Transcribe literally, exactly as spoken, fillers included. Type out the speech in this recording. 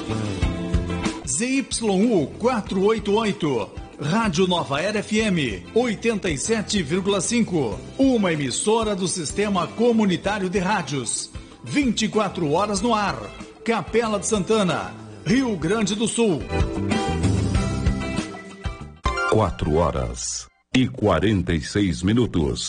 Z Y U quatrocentos e oitenta e oito, Rádio Nova Era F M oitenta e sete vírgula cinco, uma emissora do Sistema Comunitário de Rádios, vinte e quatro horas no ar, Capela de Santana, Rio Grande do Sul. Quatro horas e quarenta e seis minutos.